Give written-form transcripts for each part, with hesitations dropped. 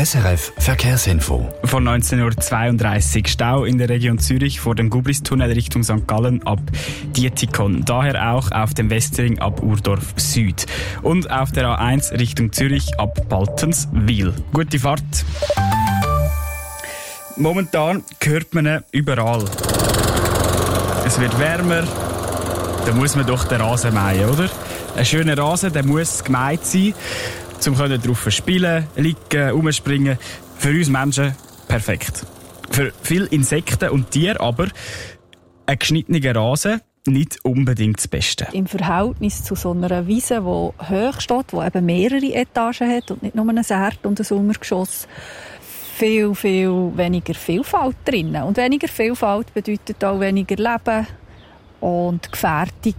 SRF Verkehrsinfo. Von 19.32 Uhr Stau in der Region Zürich vor dem Gublistunnel Richtung St. Gallen ab Dietikon. Daher auch auf dem Westring ab Urdorf Süd. Und auf der A1 Richtung Zürich ab Baltenswil. Gute Fahrt. Momentan hört man ihn überall. Es wird wärmer, da muss man doch den Rasen mähen, oder? Ein schöner Rasen, der muss gemäht sein, um drauf spielen, liegen, rumspringen. Für uns Menschen perfekt. Für viele Insekten und Tiere aber ein geschnittener Rasen nicht unbedingt das Beste. Im Verhältnis zu so einer Wiese, die hoch steht, die eben mehrere Etagen hat und nicht nur ein Erd- und ein Untergeschoss, viel, viel weniger Vielfalt drin. Und weniger Vielfalt bedeutet auch weniger Leben und Gefährdung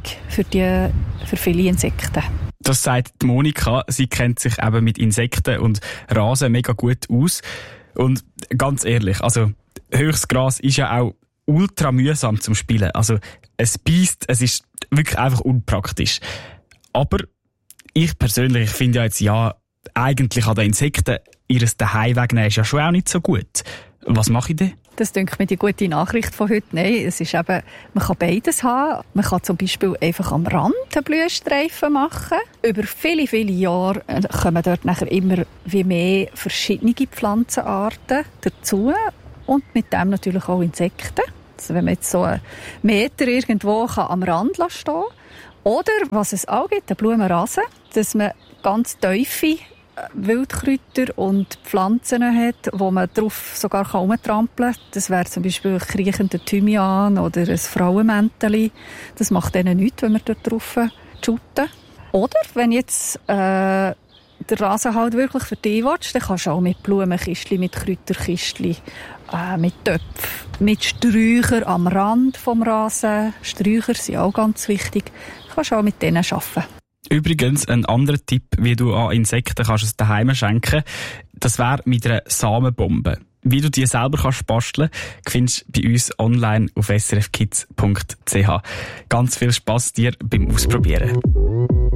für viele Insekten. Das sagt Monika. Sie kennt sich eben mit Insekten und Rasen mega gut aus. Und ganz ehrlich, also höchstes Gras ist ja auch ultra mühsam zum Spielen. Also es beisst, es ist wirklich einfach unpraktisch. Aber ich persönlich finde ja jetzt, eigentlich an den Insekten ihres Daheim wegnehmen ist ja schon auch nicht so gut. Was mache ich denn? Das denke ich mir die gute Nachricht von heute. Nein, es ist eben, man kann beides haben. Man kann zum Beispiel einfach am Rand einen Blühstreifen machen. Über viele, viele Jahre kommen dort nachher immer wie mehr verschiedene Pflanzenarten dazu. Und mit dem natürlich auch Insekten. Also wenn man jetzt so einen Meter irgendwo am Rand stehen kann. Oder, was es auch gibt, ein Blumenrasen, dass man ganz tiefe Wildkräuter und Pflanzen hat, wo man drauf sogar herumtrampeln kann. Das wäre zum Beispiel ein kriechender Thymian oder ein Frauenmänteli. Das macht denen nichts, wenn man dort drauf shooten. Oder wenn jetzt der Rasen halt wirklich für dich willst, dann kannst du auch mit Blumenkistchen, mit Kräuterkistchen, mit Töpfen, mit Sträuchern am Rand vom Rasen. Sträucher sind auch ganz wichtig. Du kannst auch mit denen arbeiten. Übrigens, ein anderer Tipp, wie du an Insekten kannst es daheim schenken, das wäre mit einer Samenbombe. Wie du die selber kannst basteln, findest du bei uns online auf srfkids.ch. Ganz viel Spass dir beim Ausprobieren.